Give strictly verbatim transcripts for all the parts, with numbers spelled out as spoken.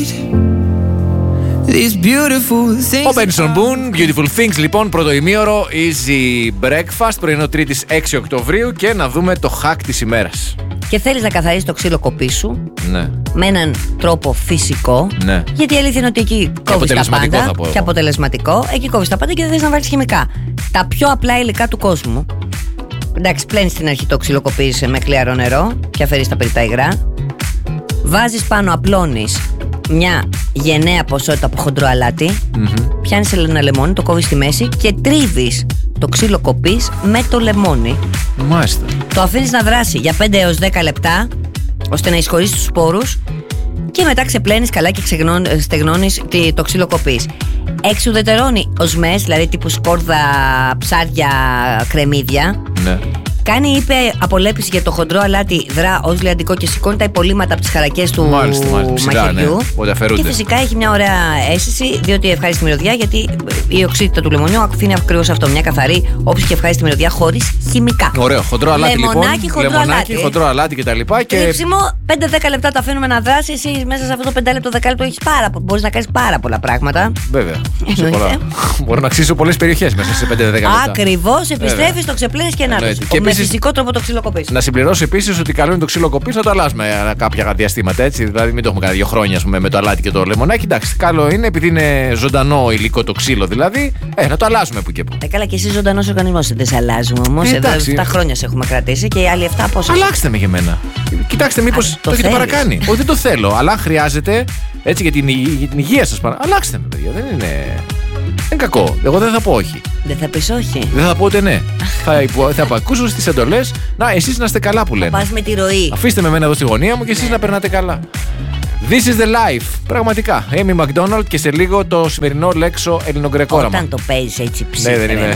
Ο Benson Boone, Beautiful Things, λοιπόν, πρώτο ημίωρο, Easy Breakfast, πρωινό Τρίτης έξι Οκτωβρίου, και να δούμε το hack της ημέρας. Και θέλεις να καθαρίσεις το ξύλο κοπί σου, ναι, με έναν τρόπο φυσικό, ναι, γιατί η αλήθεια είναι ότι εκεί κόβεις τα πάντα, και αποτελεσματικό, εκεί κόβεις τα πάντα και δεν θες να βάλεις χημικά. Τα πιο απλά υλικά του κόσμου. Εντάξει, πλένεις στην αρχή το ξύλο κοπί με χλιαρό νερό και αφαιρείς τα περιττά υγρά. Βάζεις πάνω, απλώνεις μια γενναία ποσότητα από χοντρό αλάτι, mm-hmm. πιάνεις ένα λεμόνι, το κόβεις στη μέση και τρίβεις το ξύλο κοπής με το λεμόνι. Μάλιστα. Το αφήνεις να δράσει για πέντε έως δέκα λεπτά, ώστε να εισχωρήσει τους σπόρους, και μετά ξεπλένεις καλά και στεγνώνεις το ξύλο κοπής. Εξουδετερώνει οσμές, δηλαδή τύπου σκόρδα, ψάρια, κρεμμύδια. Ναι. Κάνει, είπε, απολέπιση για το χοντρό αλάτι, δρά ως λιαντικό και σηκώνει τα υπολείμματα από τις χαρακές του μάλιστα, μάλιστα, ψηλά, μαχαιριού. Ναι, και φυσικά έχει μια ωραία αίσθηση, διότι ευχάριστη μυρωδιά, γιατί η οξύτητα του λεμονιού αφήνει ακριβώς αυτό, μια καθαρή, όψη και ευχάριστη μυρωδιά χωρίς χημικά. Ωραίο, χοντρό αλάτι, λεμονάκι, λοιπόν. Χοντρό λεμονάκι, αλάτι. χοντρό αλάτι κτλ. Και Ρίψιμο, πέντε δέκα λεπτά το αφήνουμε να δράσει. Εσύ μέσα σε αυτό το πέντε λεπτό, δέκα λεπτό έχεις πάρα, μπορείς να κάνεις πάρα πολλά πράγματα. Βέβαια. Μπορώ να αξίσω πολλές περιοχές μέσα σε πέντε δέκα λεπτά. Ακριβώς, επιστρέφεις, το ξεπλένεις και να δεις. Με φυσικό τρόπο το ξύλο κοπής. Να συμπληρώσω επίσης ότι καλό είναι το ξύλο κοπής να το αλλάζουμε κάποια διαστήματα, έτσι. Δηλαδή, μην το έχουμε κάνει δύο χρόνια, ας πούμε, με το αλάτι και το λεμονάκι. Εντάξει, καλό είναι, επειδή είναι ζωντανό υλικό το ξύλο, δηλαδή, ε, να το αλλάζουμε που και που. Ε, καλά, και εσύ ζωντανός οργανισμός, δεν σε αλλάζουμε όμως. Εδώ επτά χρόνια σε έχουμε κρατήσει και οι άλλοι επτά πόσα. Αλλάξτε με για μένα. Κοιτάξτε, μήπως το, το έχετε παρακάνει. Όχι, δεν το θέλω, αλλά αν χρειάζεται, έτσι για την, για την υγεία σας, αλλάξτε με, παιδιά. Δεν είναι. Δεν είναι κακό. Εγώ δεν θα πω όχι. Δεν θα πεις όχι. Δεν θα πω ούτε ναι. θα, θα ακούσω στις εντολές. Να, εσείς να είστε καλά που λένε. Θα πας με τη ροή. Αφήστε με εμένα εδώ στη γωνία μου και εσείς να περνάτε καλά. This is the life. Πραγματικά. Amy McDonald, και σε λίγο το σημερινό λέξο ελληνογκρεκόραμα. Όταν το παίζεις έτσι ψήφι. Ναι, δεν είναι.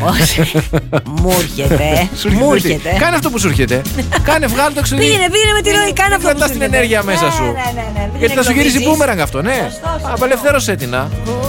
Μου έρχεται. Μου έρχεται. Κάνε αυτό που σου έρχεται. Κάνε, βγάλε το εξωτερικό. Πήγαινε, πήγαινε με τη ροή. Κάνε αυτό. Κρατάς την ενέργεια μέσα σου. Γιατί θα σου γυρίσει μπούμεραγκ αυτό, ναι. Απελευθέρωσέ την.